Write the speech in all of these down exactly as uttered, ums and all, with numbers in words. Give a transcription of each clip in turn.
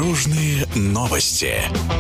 Дорожные новости.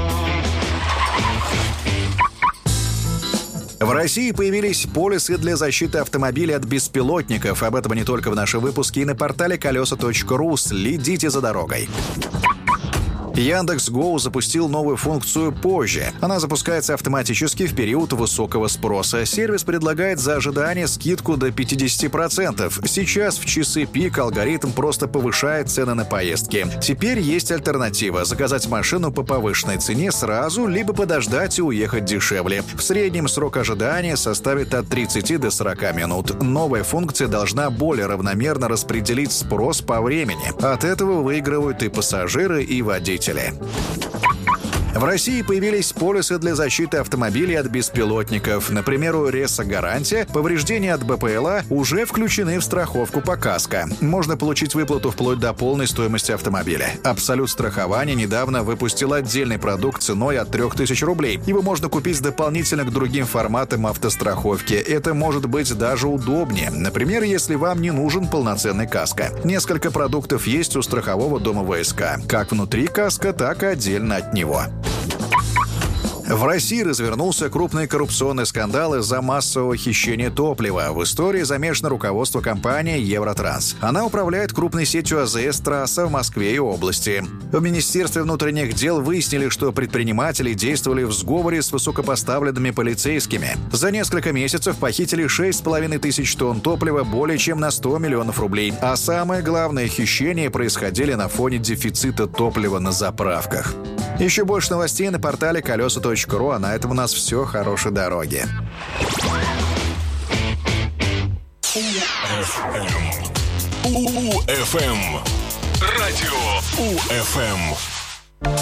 В России появились полисы для защиты автомобилей от беспилотников. Об этом не только в нашем выпуске и на портале колеса точка ру. Следите за дорогой. Яндекс.Гоу запустил новую функцию позже. Она запускается автоматически в период высокого спроса. Сервис предлагает за ожидание скидку до пятьдесят процентов. Сейчас в часы пик алгоритм просто повышает цены на поездки. Теперь есть альтернатива – заказать машину по повышенной цене сразу, либо подождать и уехать дешевле. В среднем срок ожидания составит от тридцати до сорока минут. Новая функция должна более равномерно распределить спрос по времени. От этого выигрывают и пассажиры, и водители. В России появились полисы для защиты автомобилей от беспилотников. Например, у Ресо-Гарантия повреждения от БПЛА уже включены в страховку по каско. Можно получить выплату вплоть до полной стоимости автомобиля. Абсолют страхования недавно выпустил отдельный продукт ценой от трёх тысяч рублей. Его можно купить дополнительно к другим форматам автостраховки. Это может быть даже удобнее. Например, если вам не нужен полноценный каско. Несколько продуктов есть у страхового дома ВСК. Как внутри каско, так и отдельно от него. В России развернулся крупный коррупционный скандал из-за массового хищения топлива. В истории замешано руководство компании «Евротранс». Она управляет крупной сетью АЗС-трасса в Москве и области. В Министерстве внутренних дел выяснили, что предприниматели действовали в сговоре с высокопоставленными полицейскими. За несколько месяцев похитили шесть с половиной тысяч тонн топлива более чем на сто миллионов рублей. А самое главное, хищения происходили на фоне дефицита топлива на заправках. Еще больше новостей на портале колеса точка ру, а на этом у нас все. Хорошей дороги. УФМ. Радио УФМ.